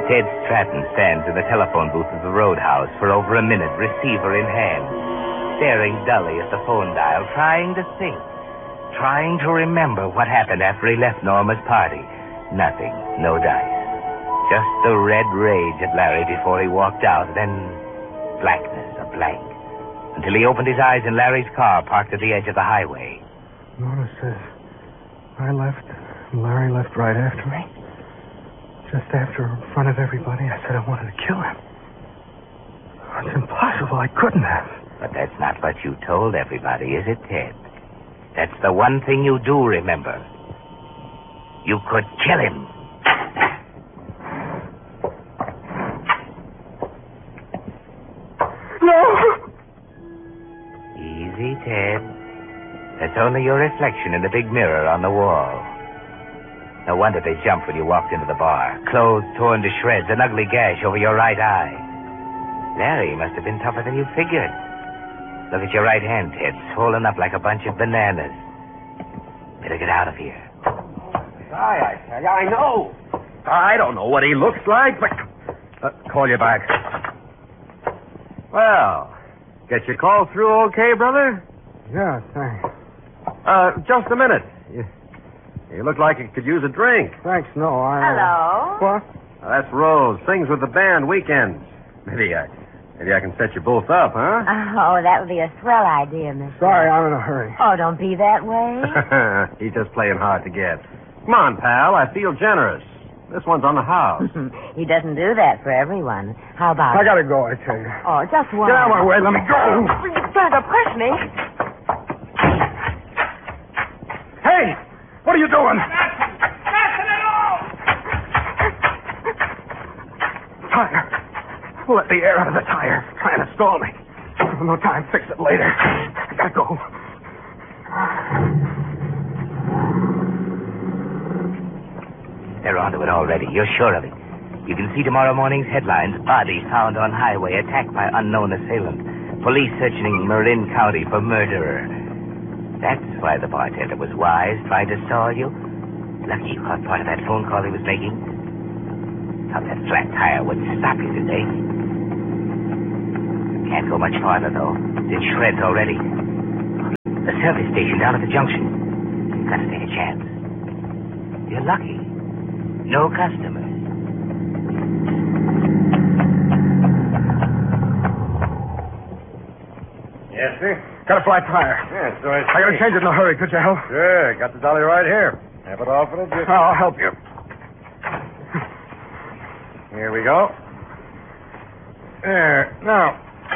Ted Stratton stands in the telephone booth of the Roadhouse for over a minute, receiver in hand, staring dully at the phone dial, trying to think, trying to remember what happened after he left Norma's party. Nothing, no dice. Just the red rage at Larry before he walked out, then blackness, a blank, until he opened his eyes in Larry's car parked at the edge of the highway. Norma says I left, and Larry left right after me. Just after, in front of everybody, I said I wanted to kill him. It's impossible. I couldn't have. But that's not what you told everybody, is it, Ted? That's the one thing you do remember. You could kill him. No! Easy, Ted. That's only your reflection in the big mirror on the wall. No wonder they jumped when you walked into the bar. Clothes torn to shreds, an ugly gash over your right eye. Larry must have been tougher than you figured. Look at your right hand, Ted, swollen up like a bunch of bananas. Better get out of here. I tell you, I know. I don't know what he looks like, but... call you back. Well, get your call through okay, brother? Yeah, thanks. Just a minute. You look like you could use a drink. Thanks, no, Hello? What? That's Rose. Sings with the band weekends. Maybe I can set you both up, huh? Oh, that would be a swell idea, mister. Sorry, I'm in a hurry. Oh, don't be that way. He's just playing hard to get. Come on, pal. I feel generous. This one's on the house. He doesn't do that for everyone. How about I gotta go, I tell you. Oh, just one. Get out of my way, let me go. You're trying to push me. Hey! What are you doing? Tire. Let the air out of the tire. Trying to stall me. No time. Fix it later. I gotta go. They're onto it already. You're sure of it. You can see tomorrow morning's headlines. Bodies found on highway, attacked by unknown assailant. Police searching Marin County for murderer. That's why the bartender was wise, trying to stall you. Lucky you caught part of that phone call he was making. Thought that flat tire would stop you today. Can't go much farther, though. It's in shreds already. The service station down at the junction. You've got to take a chance. You're lucky. No customers. Yes, sir? Got a flat tire. Yes, so I I gotta change it in a hurry. Could you help? Sure. Got the dolly right here. Have it all for the gift. I'll help you. Here we go. There. Now.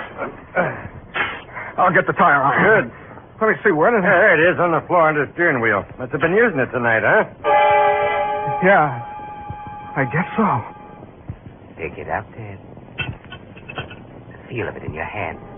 I'll get the tire on. Good. Let me see. Where did it? There it is on the floor under the steering wheel. Must have been using it tonight, huh? Yeah. I guess so. Pick it up, Ted. The feel of it in your hand.